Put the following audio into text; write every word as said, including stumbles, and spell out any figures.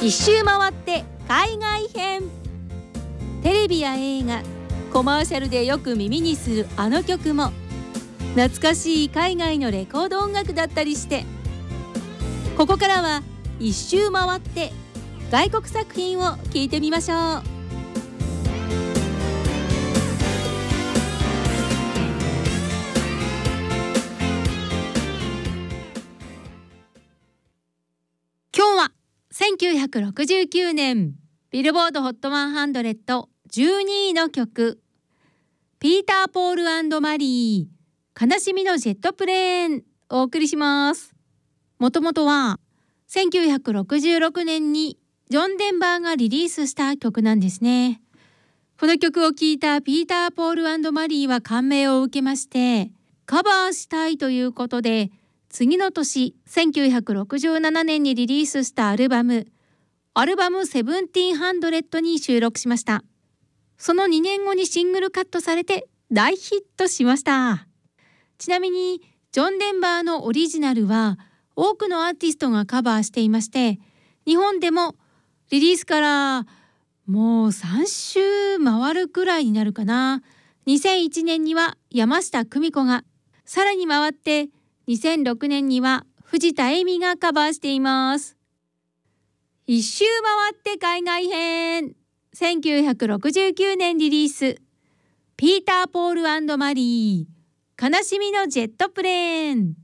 一周回って海外編。テレビや映画、コマーシャルでよく耳にするあの曲も懐かしい海外のレコード音楽だったりして、ここからは一周回って外国作品を聞いてみましょう。今日はせんきゅうひゃくろくじゅうきゅうねんビルボード ホットハンドレッドじゅうにいの曲、ピーター・ポール&マリー悲しみのジェットプレーンをお送りします。もともとはせんきゅうひゃくろくじゅうろくねんにジョン・デンバーがリリースした曲なんですね。この曲を聴いたピーター・ポール&マリーは感銘を受けまして、カバーしたいということで、次の年せんきゅうひゃくろくじゅうななねんにリリースしたアルバムアルバムセブンティーンハンドレッドに収録しました。そのにねんごにシングルカットされて大ヒットしました。ちなみにジョン・デンバーのオリジナルは多くのアーティストがカバーしていまして、日本でもリリースからもうさんしゅう回るくらいになるかな。にせんいちねんには山下久美子が、さらに回ってにせんろくねんには藤田恵美がカバーしています。一周回って海外編。せんきゅうひゃくろくじゅうきゅうねんリリース、ピーター・ポール&マリー悲しみのジェットプレーン。